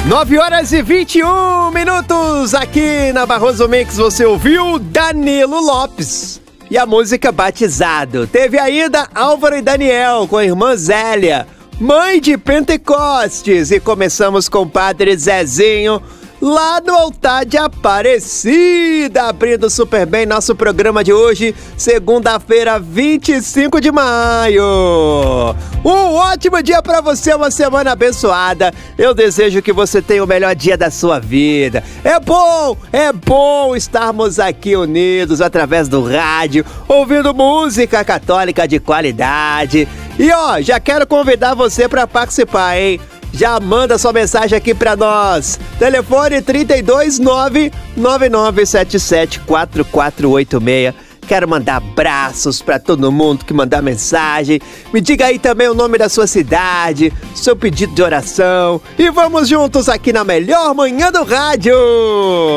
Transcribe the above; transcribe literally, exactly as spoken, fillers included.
nove horas e vinte e um minutos aqui na Barroso Mix. Você ouviu Danilo Lopes e a música Batizado. Teve ainda Álvaro e Daniel com a irmã Zélia, Mãe de Pentecostes. E começamos com o Padre Zezinho, lá do altar de Aparecida, abrindo super bem nosso programa de hoje, segunda-feira, vinte e cinco de maio. Um ótimo dia pra você, uma semana abençoada. Eu desejo que você tenha o melhor dia da sua vida. É bom, é bom estarmos aqui unidos através do rádio, ouvindo música católica de qualidade. E ó, já quero convidar você pra participar, hein? Já manda sua mensagem aqui pra nós. Telefone trinta e dois, nove nove nove sete sete quatro quatro oito seis. Quero mandar abraços pra todo mundo que mandar mensagem. Me diga aí também o nome da sua cidade, seu pedido de oração. E vamos juntos aqui na melhor manhã do rádio.